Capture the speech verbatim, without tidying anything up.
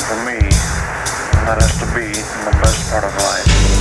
for me, and that has to be the best part of life.